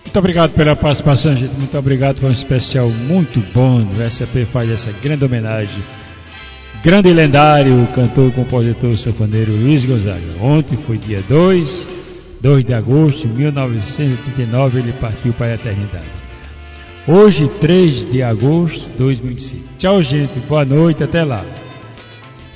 Muito obrigado pela participação, gente. Muito obrigado. Foi um especial muito bom. O SAP faz essa grande homenagem. Grande e lendário cantor e compositor sanfoneiro Luiz Gonzaga. Ontem foi dia 2 de agosto de 1989. Ele partiu para a eternidade. Hoje, 3 de agosto de 2005. Tchau, gente. Boa noite. Até lá.